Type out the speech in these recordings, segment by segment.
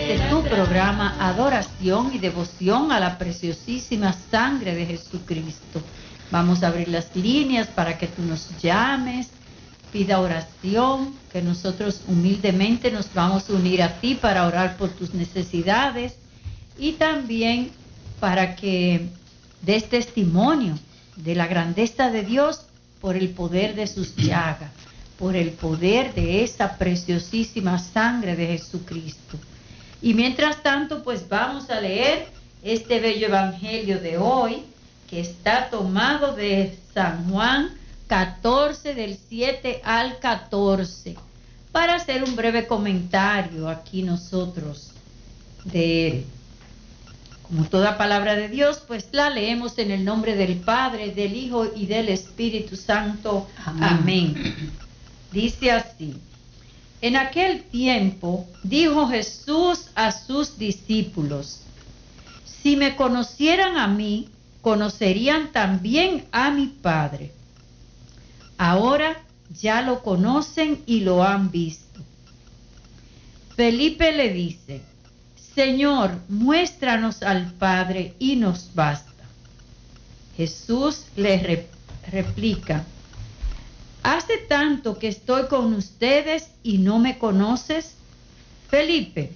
este tu programa Adoración y Devoción a la Preciosísima Sangre de Jesucristo. Vamos a abrir las líneas para que tú nos llames, pida oración, que nosotros humildemente nos vamos a unir a ti para orar por tus necesidades y también para que des testimonio de la grandeza de Dios por el poder de sus llagas, por el poder de esa preciosísima sangre de Jesucristo. Y mientras tanto, pues vamos a leer este bello evangelio de hoy, que está tomado de San Juan 14, del 7 al 14, para hacer un breve comentario aquí nosotros de él. Como toda palabra de Dios, pues la leemos en el nombre del Padre, del Hijo y del Espíritu Santo. Amén. Dice así: en aquel tiempo dijo Jesús a sus discípulos: si me conocieran a mí, conocerían también a mi Padre. Ahora ya lo conocen y lo han visto. Felipe le dice: Señor, muéstranos al Padre y nos basta. Jesús le replica: ¿hace tanto que estoy con ustedes y no me conoces? Felipe,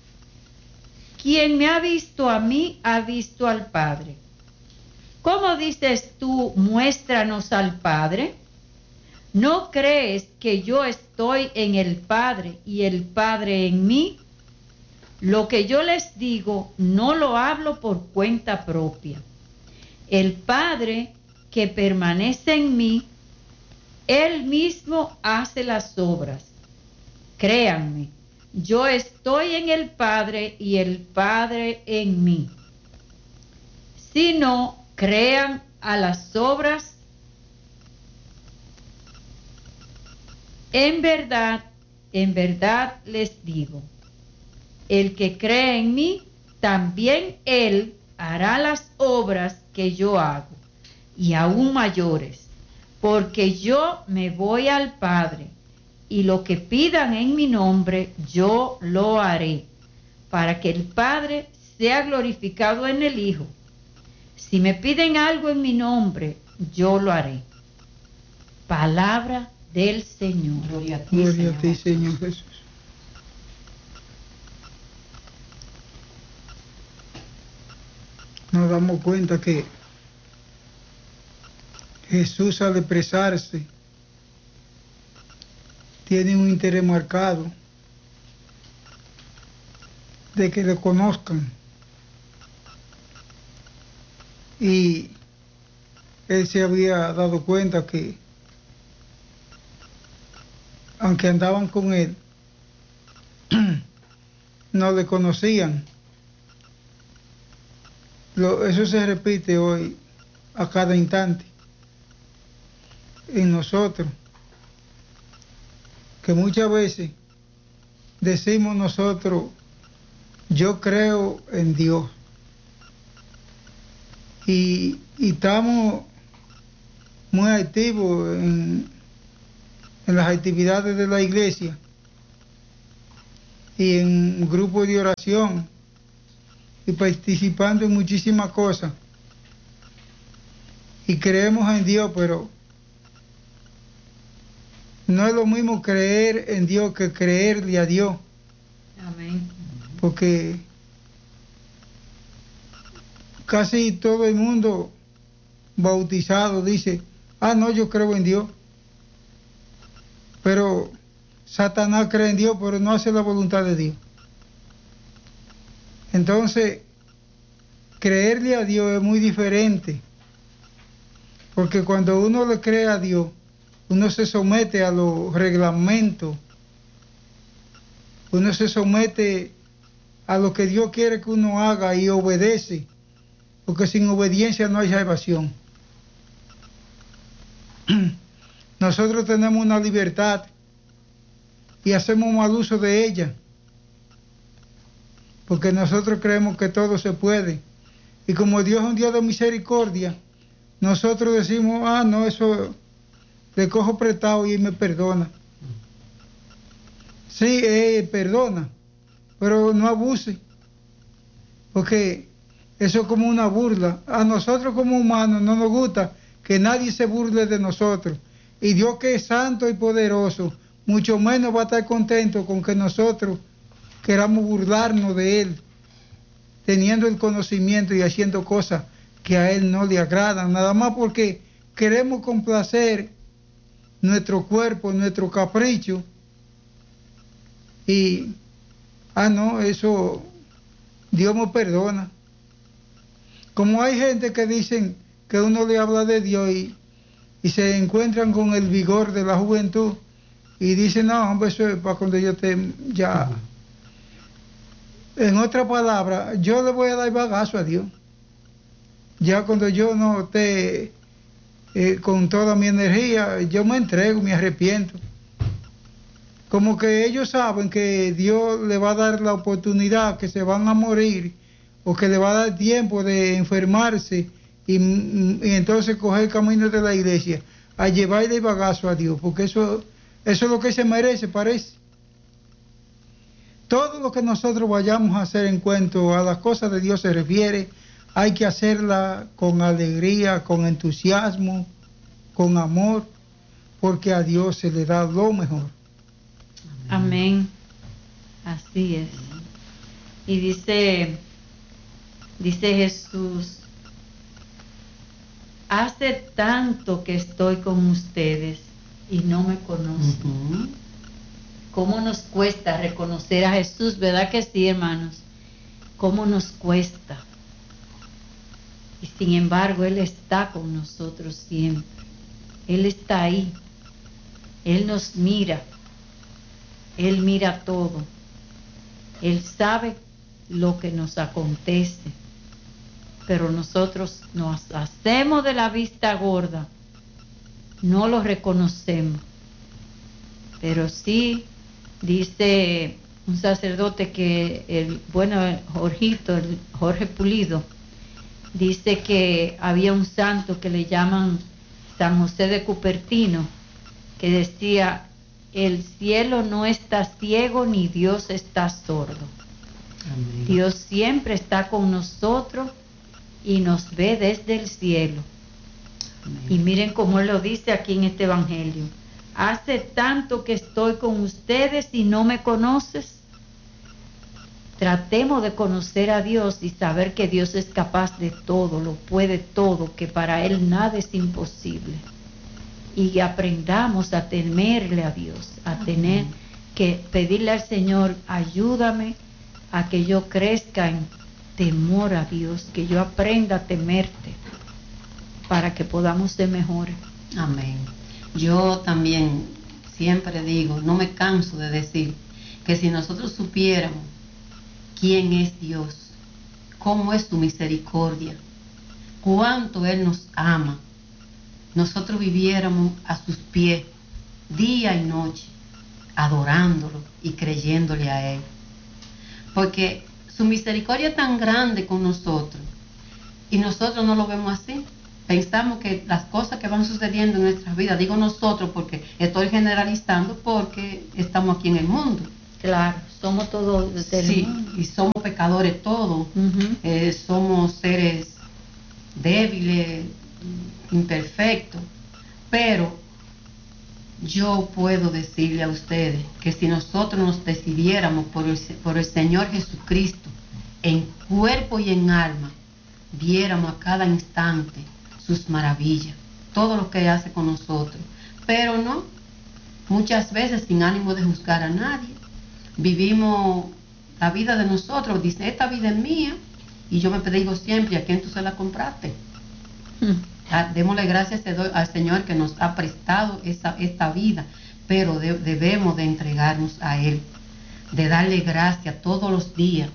quien me ha visto a mí, ha visto al Padre. ¿Cómo dices tú, muéstranos al Padre? ¿No crees que yo estoy en el Padre y el Padre en mí? Lo que yo les digo no lo hablo por cuenta propia. El Padre que permanece en mí, Él mismo hace las obras. Créanme, yo estoy en el Padre y el Padre en mí. Si no, crean a las obras. En verdad les digo, el que cree en mí, también él hará las obras que yo hago, y aún mayores, porque yo me voy al Padre, y lo que pidan en mi nombre, yo lo haré, para que el Padre sea glorificado en el Hijo. Si me piden algo en mi nombre, yo lo haré. Palabra del Señor. Gloria a ti, Señor Jesús. Nos damos cuenta que Jesús, al expresarse, tiene un interés marcado de que le conozcan. Y él se había dado cuenta que, aunque andaban con él, no le conocían. Eso se repite hoy a cada instante en nosotros, que muchas veces decimos nosotros: yo creo en Dios, y estamos muy activos en las actividades de la iglesia y en grupos de oración y participando en muchísimas cosas, y creemos en Dios, pero no es lo mismo creer en Dios que creerle a Dios. Amén. Porque casi todo el mundo bautizado dice: no, yo creo en Dios. Pero Satanás cree en Dios, pero no hace la voluntad de Dios. Entonces, creerle a Dios es muy diferente, porque cuando uno le cree a Dios, uno se somete a los reglamentos, uno se somete a lo que Dios quiere que uno haga y obedece, porque sin obediencia no hay salvación. Nosotros tenemos una libertad y hacemos mal uso de ella, porque nosotros creemos que todo se puede, y como Dios es un Dios de misericordia, nosotros decimos: no, eso le cojo prestado y Él me perdona. Sí, Él perdona, pero no abuse, porque eso es como una burla. A nosotros como humanos no nos gusta que nadie se burle de nosotros. Y Dios, que es santo y poderoso, mucho menos va a estar contento con que nosotros queramos burlarnos de Él, teniendo el conocimiento y haciendo cosas que a Él no le agradan, nada más porque queremos complacer nuestro cuerpo, nuestro capricho. Y, no, eso Dios me perdona. Como hay gente que dicen que uno le habla de Dios y se encuentran con el vigor de la juventud y dicen, no, hombre, eso es para cuando yo esté ya. En otra palabra, yo le voy a dar bagazo a Dios. Ya cuando yo no esté con toda mi energía, yo me entrego, me arrepiento. Como que ellos saben que Dios le va a dar la oportunidad, que se van a morir, o que le va a dar tiempo de enfermarse, y entonces coger el camino de la iglesia, a llevarle bagazo a Dios, porque eso es lo que se merece, parece. Todo lo que nosotros vayamos a hacer en cuanto a las cosas de Dios se refiere, hay que hacerla con alegría, con entusiasmo, con amor, porque a Dios se le da lo mejor. Amén. Así es. Y dice Jesús, hace tanto que estoy con ustedes y no me conocen. ¿Cómo nos cuesta reconocer a Jesús? ¿Verdad que sí, hermanos? ¿Cómo nos cuesta? Y sin embargo, Él está con nosotros siempre. Él está ahí. Él nos mira. Él mira todo. Él sabe lo que nos acontece. Pero nosotros nos hacemos de la vista gorda. No lo reconocemos. Pero sí, dice un sacerdote que el Jorge Pulido, dice que había un santo que le llaman San José de Cupertino, que decía, el cielo no está ciego ni Dios está sordo. Amén. Dios siempre está con nosotros y nos ve desde el cielo. Amén. Y miren cómo Él lo dice aquí en este evangelio. Hace tanto que estoy con ustedes y no me conoces. Tratemos de conocer a Dios y saber que Dios es capaz de todo, lo puede todo, que para Él nada es imposible. Y aprendamos a temerle a Dios, a tener que pedirle al Señor, ayúdame a que yo crezca en temor a Dios, que yo aprenda a temerte para que podamos ser mejores. Amén. Yo también siempre digo, no me canso de decir que si nosotros supiéramos quién es Dios, cómo es su misericordia, cuánto Él nos ama, nosotros viviéramos a sus pies día y noche, adorándolo y creyéndole a Él. Porque su misericordia es tan grande con nosotros y nosotros no lo vemos así. Pensamos que las cosas que van sucediendo en nuestras vidas, digo nosotros porque estoy generalizando porque estamos aquí en el mundo. Claro, somos todos sí, y somos pecadores todos, somos seres débiles, imperfectos, pero yo puedo decirle a ustedes que si nosotros nos decidiéramos por el Señor Jesucristo en cuerpo y en alma, viéramos a cada instante sus maravillas, todo lo que hace con nosotros, pero no, muchas veces sin ánimo de juzgar a nadie, vivimos la vida de nosotros, dice, esta vida es mía, y yo me digo siempre, ¿a quién tú se la compraste? Démosle gracias al Señor que nos ha prestado esta vida, pero debemos de entregarnos a Él, de darle gracias todos los días,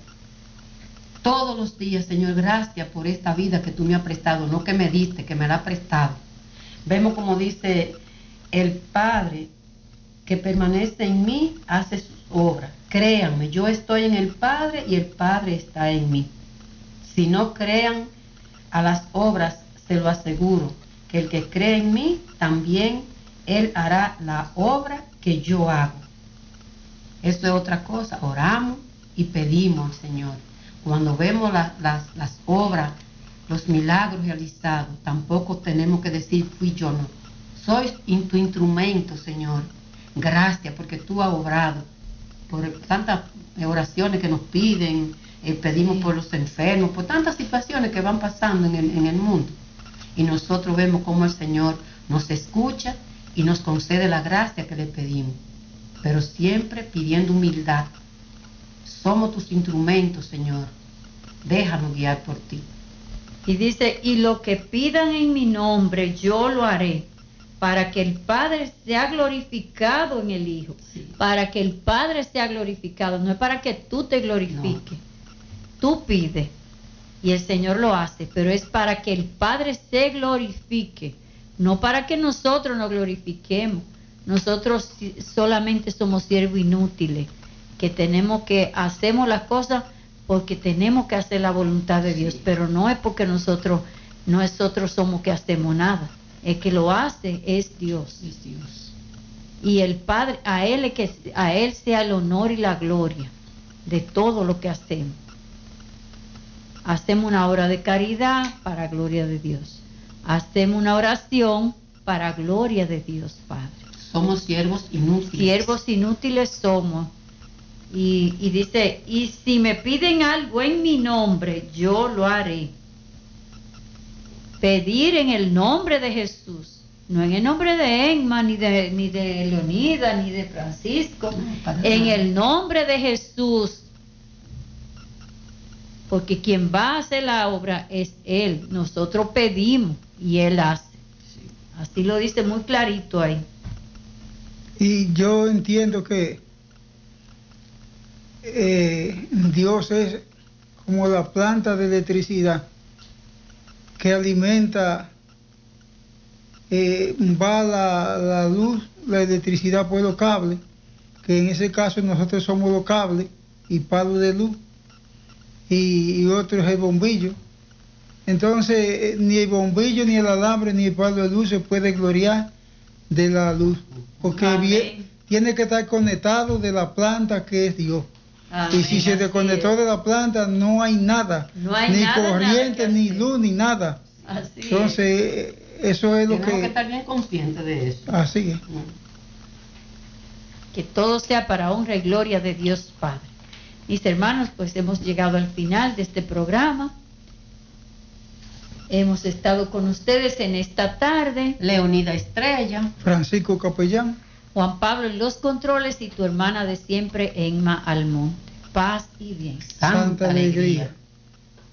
Señor, gracias por esta vida que tú me has prestado, no que me diste, que me la has prestado. Vemos como dice el Padre, que permanece en mí, hace sus obras. Créanme, yo estoy en el Padre y el Padre está en mí. Si no crean a las obras, se lo aseguro, que el que cree en mí, también Él hará la obra que yo hago. Eso es otra cosa, oramos y pedimos al Señor. Cuando vemos las obras, los milagros realizados, tampoco tenemos que decir fui yo, no. Soy tu instrumento, Señor. Gracias porque tú has obrado por tantas oraciones que nos piden, pedimos por los enfermos, por tantas situaciones que van pasando en el mundo. Y nosotros vemos cómo el Señor nos escucha y nos concede la gracia que le pedimos, pero siempre pidiendo humildad. Somos tus instrumentos, Señor. Déjanos guiar por ti. Y dice, y lo que pidan en mi nombre, yo lo haré, para que el Padre sea glorificado en el Hijo. Sí. Para que el Padre sea glorificado, no es para que tú te glorifiques. No. Tú pides y el Señor lo hace, pero es para que el Padre se glorifique, no para que nosotros nos glorifiquemos. Nosotros solamente somos siervos inútiles, que hacemos las cosas porque tenemos que hacer la voluntad de Dios, sí. Pero no es porque nosotros somos que hacemos nada. El que lo hace es Dios. Es Dios. Y el Padre, a Él sea el honor y la gloria de todo lo que hacemos. Hacemos una obra de caridad para gloria de Dios. Hacemos una oración para gloria de Dios, Padre. Somos siervos inútiles. Siervos inútiles somos. Y dice, y si me piden algo en mi nombre, yo lo haré. Pedir en el nombre de Jesús, no en el nombre de Emma, ni de Leonida, ni de Francisco, en el nombre de Jesús, porque quien va a hacer la obra es Él. Nosotros pedimos y Él hace. Sí. Así lo dice muy clarito ahí. Y yo entiendo que Dios es como la planta de electricidad que alimenta, va la luz, la electricidad por los cables, que en ese caso nosotros somos los cables y palos de luz, y otro es el bombillo. Entonces ni el bombillo, ni el alambre, ni el palo de luz se puede gloriar de la luz, porque tiene que estar conectado de la planta que es Dios. Amén. Y si se desconectó de la planta, no hay nada, ni corriente, ni luz, ni nada. Así entonces, eso es lo que... Tenemos que estar bien conscientes de eso. Así es. Que todo sea para honra y gloria de Dios Padre. Mis hermanos, pues hemos llegado al final de este programa. Hemos estado con ustedes en esta tarde. Leonida Estrella, Francisco Capellán, Juan Pablo en los controles y tu hermana de siempre, Emma Almonte. Paz y bien. Santa alegría.